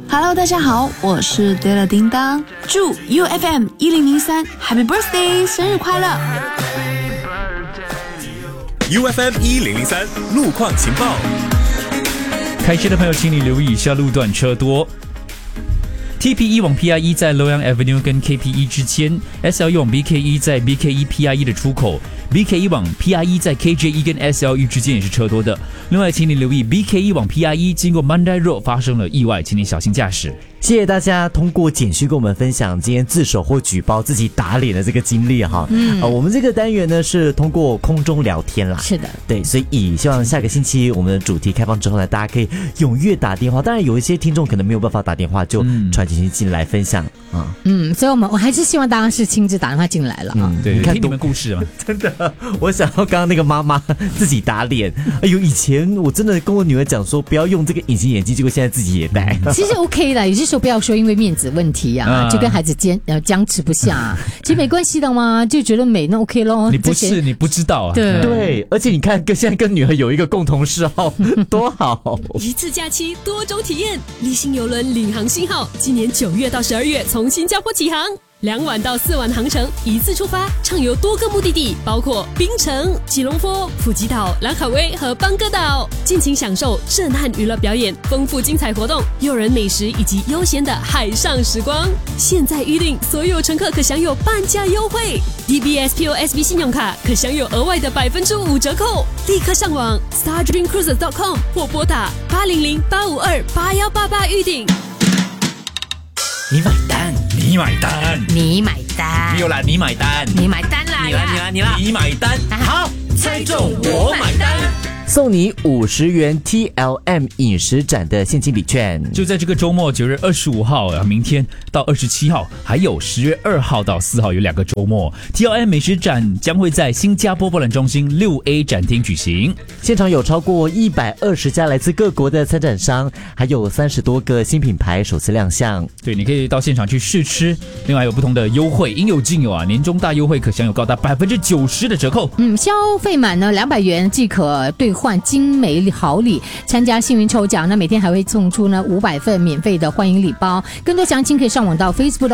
Hello， 大家好，我是对了叮当，祝 UFM 1003 Happy Birthday 生日快乐。 UFM 1003路况情报。 开车的朋友，请你留意以下路段车多。TP1 往 PIE 在 Loyang Avenue 跟 KP1 之间 ，SL1 往 BK1 在 BK1 PIE 的出口 ，BK1 往 PIE 在 KJ1 跟 SL1 之间也是车多的。另外，请你留意 BK1 往 PIE 经过 Mandai Road 发生了意外，请你小心驾驶。 谢谢大家通过简讯跟我们分享今天自首或举报自己打脸的这个经历哈。我们这个单元呢是通过空中聊天啦。 是的， 对，所以希望下个星期我们的主题开放之后呢，大家可以踊跃打电话。当然有一些听众可能没有办法打电话，就传简讯进来分享啊。 所以我还是希望大家是亲自打电话进来了啊。 对，听你们故事嘛。 真的，我想到刚刚那个妈妈自己打脸。哎呦，以前我真的跟我女儿讲说不要用这个隐形眼镜，结果现在自己也戴。 其实 OK 的，有些时候不要说因为面子问题啊，就跟孩子僵持不下，其实没关系的嘛，就觉得美那 OK 咯。 你不知道啊。 对，而且你看现在跟女儿有一个共同嗜好，多好。 一次假期多种体验，立新邮轮领航信号今年9月到12月从新加坡起航，2晚到4晚航程，一次出发，畅游多个目的地，包括槟城、吉隆坡、普吉岛、兰卡威和邦哥岛，尽情享受震撼娱乐表演、丰富精彩活动、诱人美食以及悠闲的海上时光。现在预订，所有乘客可享有半价优惠 ，DBS POSB 信用卡可享有额外的5%折扣。立刻上网 StarDreamCruises.com 或拨打800-852-8188预订。 你买单，你买单， 你买单， 没有啦，你买单， 你买单啦， 你啦，你买单，好，猜中我买单。 送你50元 TLM 饮食展的现金礼券， 就在这个周末9月25号，明天到27号，还有10月2号到4号有2个周末。TLM 美食展将会在新加坡博览中心6A 展厅举行， 现场有超过120家来自各国的参展商，还有30多个新品牌首次亮相。 对，你可以到现场去试吃，另外有不同的优惠，应有尽有啊！年终大优惠可享有高达90%的折扣。 消费满呢200元即可兑换精美好礼，参加幸运抽奖，那每天还会送出呢500份免费的欢迎礼包。更多详情可以上网到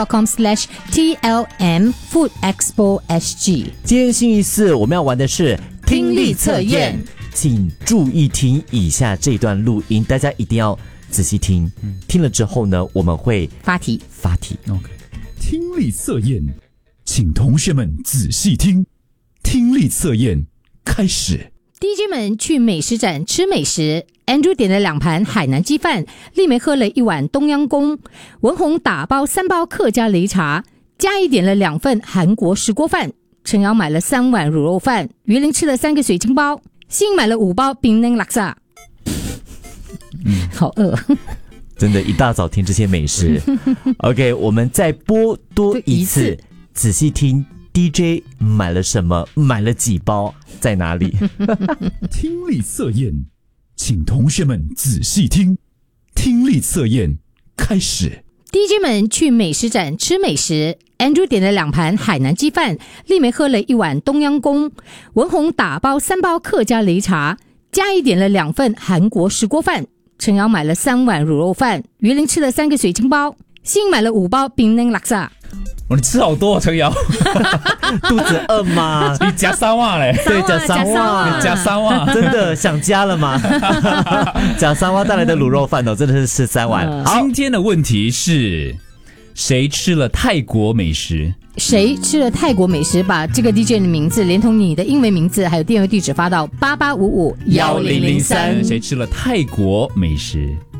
facebook.com/TLM Food Expo SG。 今天星期四我们要玩的是听力测验， 请注意听以下这段录音，大家一定要仔细听。听了之后呢，我们会发题。 OK， 听力测验，请同学们仔细听。听力测验开始。 DJ 们去美食展吃美食 ，Andrew 点了2盘海南鸡饭，丽梅喝了1碗东阳宫，文红打包3包客家擂茶，嘉义点了2份韩国石锅饭，陈瑶买了3碗卤肉饭，于玲吃了3个水晶包，新买了5包槟榔拉萨。好饿。 真的，一大早听这些美食。OK， 我们再播多一次，仔细听。DJ 买了什么？买了几包？在哪里？ 听力测验，请同学们仔细听。听力测验开始。 DJ 们去美食展吃美食 ，Andrew 点了2盘海南鸡饭，丽梅喝了1碗东阳宫，文红打包3包客家擂茶，嘉义点了2份韩国石锅饭，陈瑶买了3碗卤肉饭，于玲吃了3个水晶包，新买了5包槟榔拉萨。 你吃好多陈瑶。 肚子饿吗？ 你加3碗嘞？ 对，加3碗， 加3碗， 真的想家了吗？加3碗带来的卤肉饭真的是吃3碗。 今天的问题是，谁吃了泰国美食？ 谁吃了泰国美食？把这个 DJ 的名字连同你的英文名字还有电邮地址发到88551003。 谁吃了泰国美食？